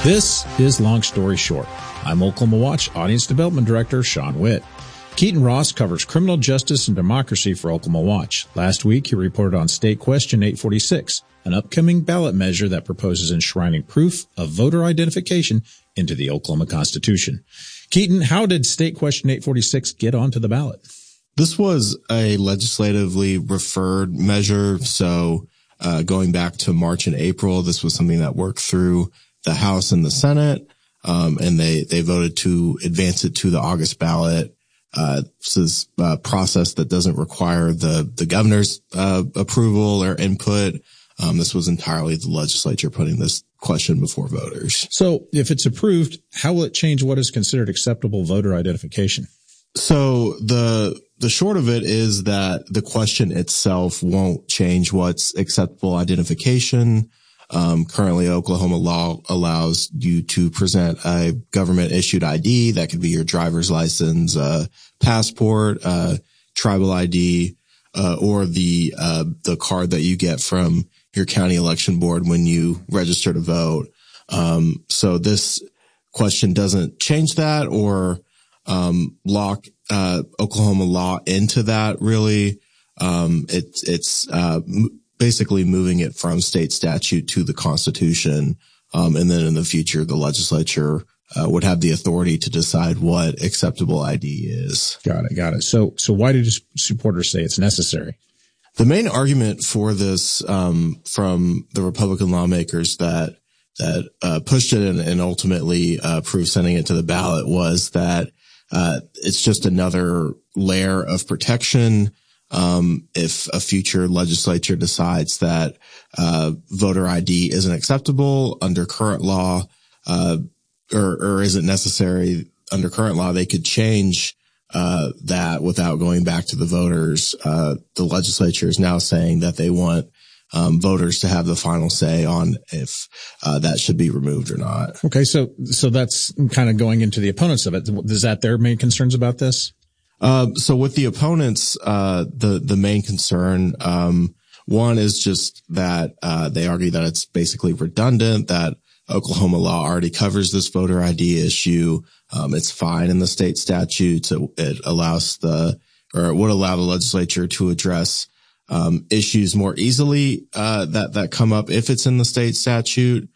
This is Long Story Short. I'm Oklahoma Watch Audience Development Director Sean Witt. Keaton Ross covers criminal justice and democracy for Oklahoma Watch. Last week, he reported on State Question 846, an upcoming ballot measure that proposes enshrining proof of voter identification into the Oklahoma Constitution. Keaton, how did State Question 846 get onto the ballot? This was a legislatively referred measure. So going back to March and April, this was something that worked through the House and the Senate, and they voted to advance it to the August ballot. This is a process that doesn't require the governor's approval or input. This was entirely the legislature putting this question before voters. So if it's approved, how will it change what is considered acceptable voter identification? So the short of it is that the question itself won't change what's acceptable identification. Currently, Oklahoma law allows you to present a government issued ID. That could be your driver's license, passport, tribal ID, or the card that you get from your county election board when you register to vote. So this question doesn't change that or lock Oklahoma law into that really. It's basically moving it from state statute to the Constitution. And then in the future, the legislature would have the authority to decide what acceptable ID is. Got it. So why did supporters say it's necessary? The main argument for this from the Republican lawmakers that pushed it and ultimately approved sending it to the ballot was that it's just another layer of protection. If a future legislature decides that voter ID isn't acceptable under current law, or isn't necessary under current law, they could change that without going back to the voters. The legislature is now saying that they want voters to have the final say on if that should be removed or not. Okay, so that's kind of going into the opponents of it. Is that their main concerns about this? So with the opponents, the main concern, one is just that, they argue that it's basically redundant, that Oklahoma law already covers this voter ID issue. It's fine in the state statutes. It allows it would allow the legislature to address, issues more easily, that come up if it's in the state statute.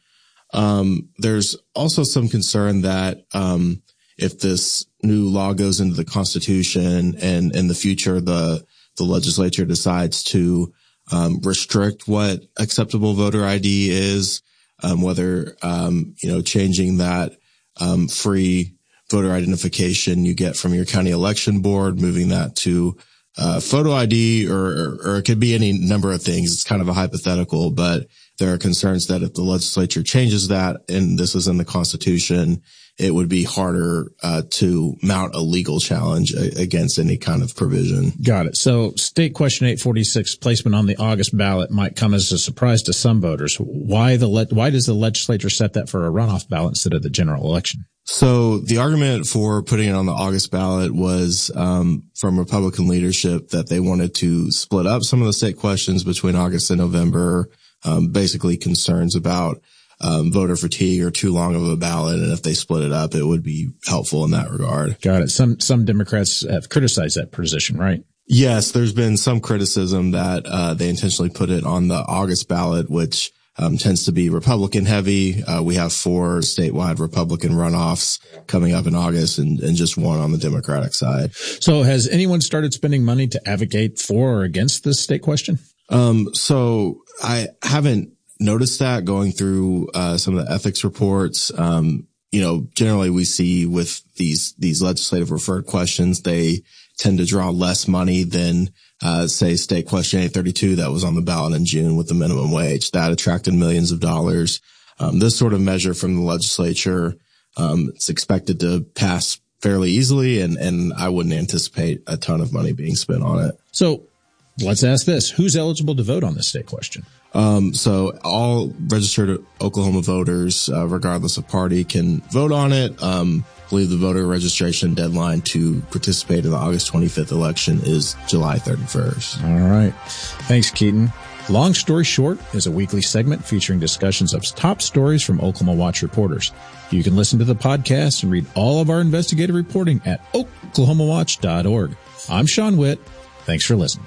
There's also some concern that, if this new law goes into the Constitution and in the future the legislature decides to restrict what acceptable voter ID is, whether changing that free voter identification you get from your county election board, moving that to photo ID, or it could be any number of things. It's kind of a hypothetical, but there are concerns that if the legislature changes that, and this is in the Constitution, it would be harder to mount a legal challenge against any kind of provision. Got it. So State Question 846 placement on the August ballot might come as a surprise to some voters. Why does the legislature set that for a runoff ballot instead of the general election? So the argument for putting it on the August ballot was from Republican leadership that they wanted to split up some of the state questions between August and November, basically concerns about voter fatigue or too long of a ballot. And if they split it up, it would be helpful in that regard. Got it. Some Democrats have criticized that position, right? Yes, there's been some criticism that they intentionally put it on the August ballot, which tends to be Republican heavy. We have 4 statewide Republican runoffs coming up in August and just 1 on the Democratic side. So has anyone started spending money to advocate for or against this state question? So I haven't noticed that going through some of the ethics reports. Generally we see with these legislative referred questions, they tend to draw less money than say State Question 832 that was on the ballot in June with the minimum wage. That attracted millions of dollars. This sort of measure from the legislature, it's expected to pass fairly easily, and I wouldn't anticipate a ton of money being spent on it. So let's ask this. Who's eligible to vote on this state question? So all registered Oklahoma voters, regardless of party, can vote on it. I believe the voter registration deadline to participate in the August 25th election is July 31st. All right. Thanks, Keaton. Long Story Short is a weekly segment featuring discussions of top stories from Oklahoma Watch reporters. You can listen to the podcast and read all of our investigative reporting at oklahomawatch.org. I'm Sean Witt. Thanks for listening.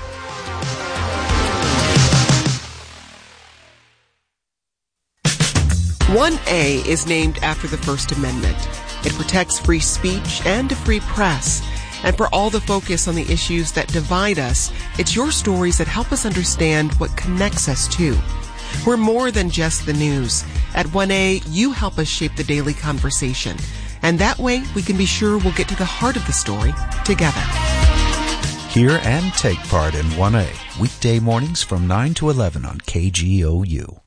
"1A is named after the First Amendment. It protects free speech and a free press. And for all the focus on the issues that divide us, it's your stories that help us understand what connects us too. We're more than just the news. At 1A, you help us shape the daily conversation. And that way, we can be sure we'll get to the heart of the story together." Hear and take part in 1A, weekday mornings from 9 to 11 on KGOU.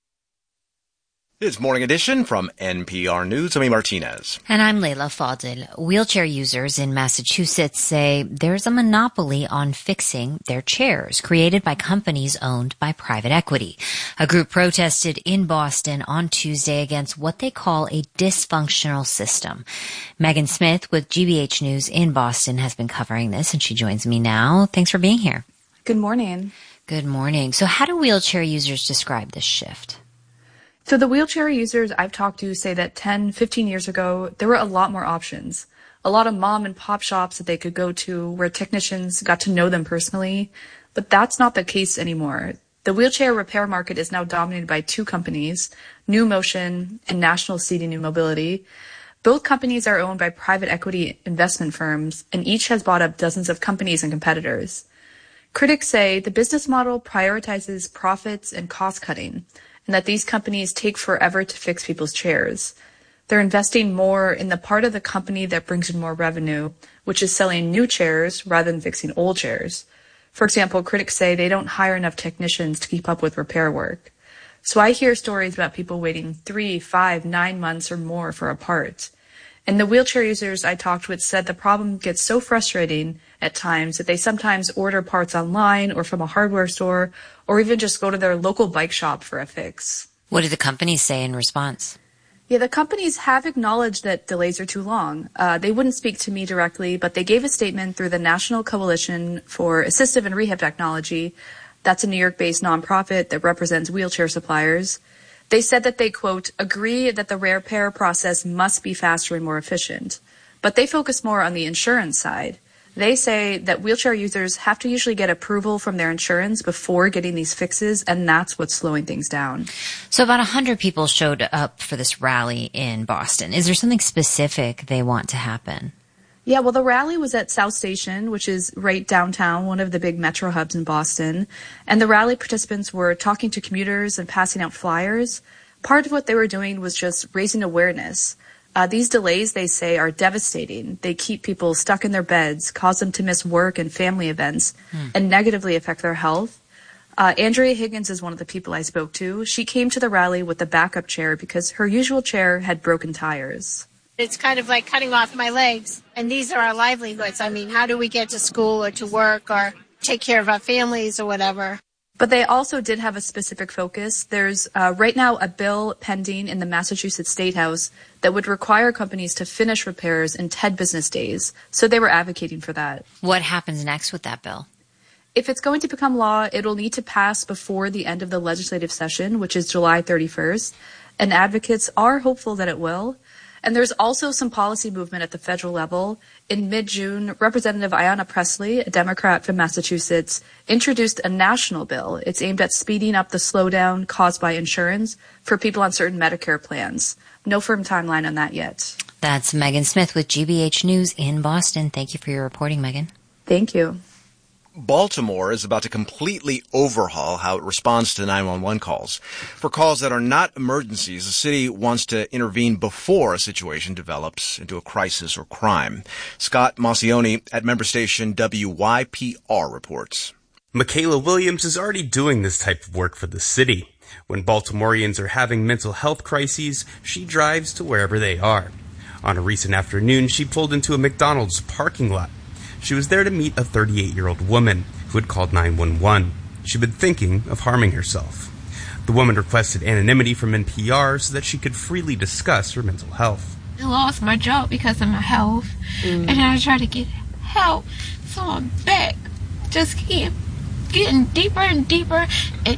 It's Morning Edition from NPR News. I'm Martinez. And I'm Leila Fadil. Wheelchair users in Massachusetts say there's a monopoly on fixing their chairs created by companies owned by private equity. A group protested in Boston on Tuesday against what they call a dysfunctional system. Megan Smith with GBH News in Boston has been covering this, and she joins me now. Thanks for being here. Good morning. Good morning. So how do wheelchair users describe this shift? So the wheelchair users I've talked to say that 10, 15 years ago, there were a lot more options. A lot of mom and pop shops that they could go to where technicians got to know them personally. But that's not the case anymore. The wheelchair repair market is now dominated by two companies, New Motion and National Seating and Mobility. Both companies are owned by private equity investment firms, and each has bought up dozens of companies and competitors. Critics say the business model prioritizes profits and cost cutting, and that these companies take forever to fix people's chairs. They're investing more in the part of the company that brings in more revenue, which is selling new chairs rather than fixing old chairs. For example, critics say they don't hire enough technicians to keep up with repair work. So I hear stories about people waiting 3, 5, 9 months or more for a part. And the wheelchair users I talked with said the problem gets so frustrating at times that they sometimes order parts online or from a hardware store, or even just go to their local bike shop for a fix. What do the companies say in response? Yeah, the companies have acknowledged that delays are too long. They wouldn't speak to me directly, but they gave a statement through the National Coalition for Assistive and Rehab Technology. That's a New York-based nonprofit that represents wheelchair suppliers. They said that they, quote, agree that the repair process must be faster and more efficient. But they focus more on the insurance side. They say that wheelchair users have to usually get approval from their insurance before getting these fixes, and that's what's slowing things down. So about 100 people showed up for this rally in Boston. Is there something specific they want to happen? Yeah, well, the rally was at South Station, which is right downtown, one of the big metro hubs in Boston. And the rally participants were talking to commuters and passing out flyers. Part of what they were doing was just raising awareness. These delays, they say, are devastating. They keep people stuck in their beds, cause them to miss work and family events, and negatively affect their health. Andrea Higgins is one of the people I spoke to. She came to the rally with a backup chair because her usual chair had broken tires. It's kind of like cutting off my legs, and these are our livelihoods. I mean, how do we get to school or to work or take care of our families or whatever? But they also did have a specific focus. There's right now a bill pending in the Massachusetts State House that would require companies to finish repairs in 10 business days. So they were advocating for that. What happens next with that bill? If it's going to become law, it'll need to pass before the end of the legislative session, which is July 31st. And advocates are hopeful that it will. And there's also some policy movement at the federal level. In mid-June, Representative Ayanna Pressley, a Democrat from Massachusetts, introduced a national bill. It's aimed at speeding up the slowdown caused by insurance for people on certain Medicare plans. No firm timeline on that yet. That's Megan Smith with GBH News in Boston. Thank you for your reporting, Megan. Thank you. Baltimore is about to completely overhaul how it responds to 911 calls. For calls that are not emergencies, the city wants to intervene before a situation develops into a crisis or crime. Scott Maucione at member station WYPR reports. Michaela Williams is already doing this type of work for the city. When Baltimoreans are having mental health crises, she drives to wherever they are. On a recent afternoon, she pulled into a McDonald's parking lot. She was there to meet a 38-year-old woman who had called 911. She'd been thinking of harming herself. The woman requested anonymity from NPR so that she could freely discuss her mental health. I lost my job because of my health, and I tried to get help, so I'm back. Just can't getting deeper and deeper.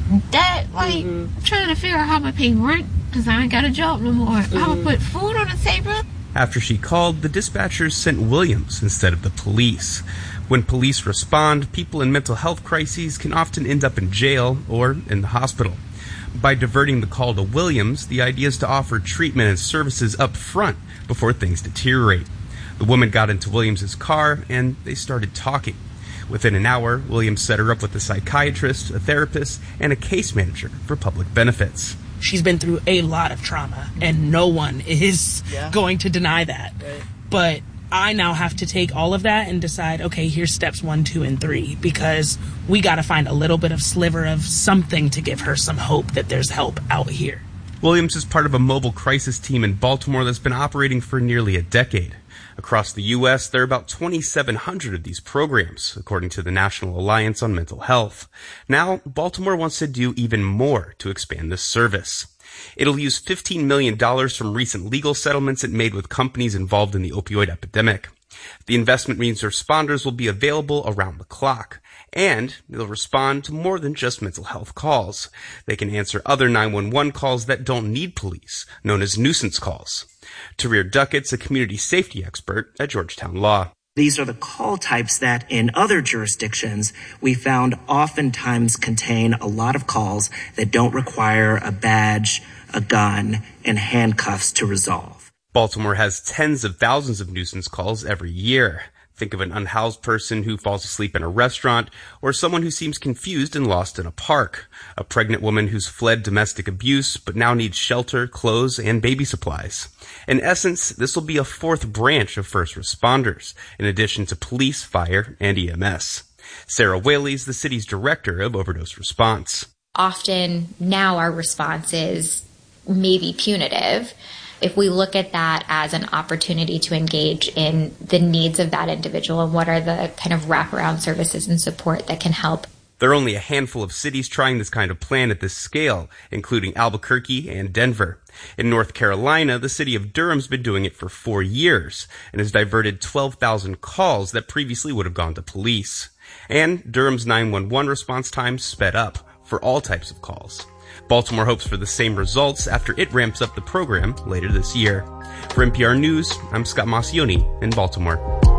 Trying to figure out how I'm going to pay rent because I ain't got a job no more. How I'm going to put food on the table. After she called, the dispatchers sent Williams instead of the police. When police respond, people in mental health crises can often end up in jail or in the hospital. By diverting the call to Williams, the idea is to offer treatment and services up front before things deteriorate. The woman got into Williams' car and they started talking. Within an hour, Williams set her up with a psychiatrist, a therapist, and a case manager for public benefits. She's been through a lot of trauma, and no one is going to deny that. Right. But I now have to take all of that and decide, okay, here's steps 1, 2, and 3, because we got to find a little bit of sliver of something to give her some hope that there's help out here. Williams is part of a mobile crisis team in Baltimore that's been operating for nearly a decade. Across the U.S., there are about 2,700 of these programs, according to the National Alliance on Mental Health. Now, Baltimore wants to do even more to expand this service. It'll use $15 million from recent legal settlements it made with companies involved in the opioid epidemic. The investment means responders will be available around the clock, and they'll respond to more than just mental health calls. They can answer other 911 calls that don't need police, known as nuisance calls. Tahrir Duckett's a community safety expert at Georgetown Law. These are the call types that in other jurisdictions we found oftentimes contain a lot of calls that don't require a badge, a gun, and handcuffs to resolve. Baltimore has tens of thousands of nuisance calls every year. Think of an unhoused person who falls asleep in a restaurant, or someone who seems confused and lost in a park, a pregnant woman who's fled domestic abuse but now needs shelter, clothes, and baby supplies. In essence, this will be a fourth branch of first responders, in addition to police, fire, and EMS. Sarah Whaley is the city's director of overdose response. Often now our response is maybe punitive. If we look at that as an opportunity to engage in the needs of that individual and what are the kind of wraparound services and support that can help. There are only a handful of cities trying this kind of plan at this scale, including Albuquerque and Denver. In North Carolina, the city of Durham's been doing it for 4 years and has diverted 12,000 calls that previously would have gone to police. And Durham's 911 response times sped up for all types of calls. Baltimore hopes for the same results after it ramps up the program later this year. For NPR News, I'm Scott Maucione in Baltimore.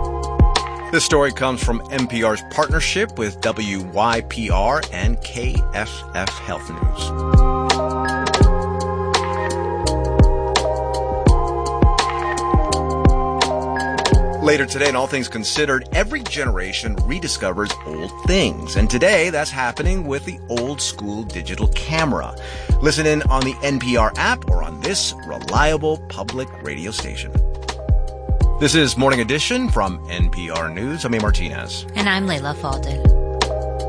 This story comes from NPR's partnership with WYPR and KFF Health News. Later today, in All Things Considered, every generation rediscovers old things. And today, that's happening with the old school digital camera. Listen in on the NPR app or on this reliable public radio station. This is Morning Edition from NPR News. I'm A. Martinez. And I'm Layla Falden.